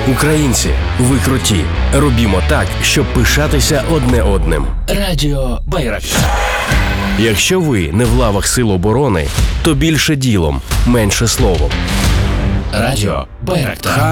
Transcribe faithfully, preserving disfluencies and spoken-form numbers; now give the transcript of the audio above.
Українці, ви круті. Робімо так, щоб пишатися одне одним. Радіо Байрактар. Якщо ви не в лавах Сил оборони, то більше ділом, менше словом. Радіо Байрактар.